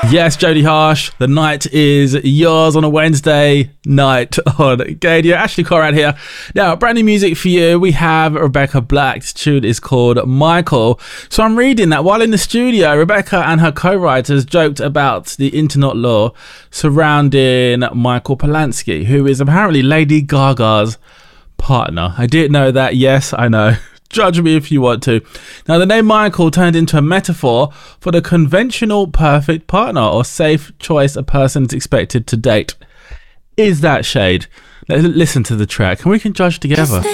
Yes, Jodie Harsh, the night is yours on a Wednesday night on Gadio. Ashley Conrad here. Now, brand new music for you. We have Rebecca Black's tune is called Michael. So I'm reading that while in the studio, Rebecca and her co-writers joked about the internet law surrounding Michael Polanski, who is apparently Lady Gaga's partner. I didn't know that. Yes, I know. Judge me if you want to. Now, the name Michael turned into a metaphor for the conventional perfect partner or safe choice a person is expected to date. Is that shade? Let's listen to the track and we can judge together.